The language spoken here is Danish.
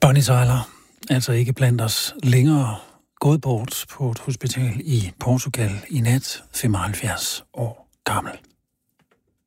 Bonnie Tyler, altså ikke blandt os længere, gået bort på et hospital i Portugal i nat, 75 år gammel.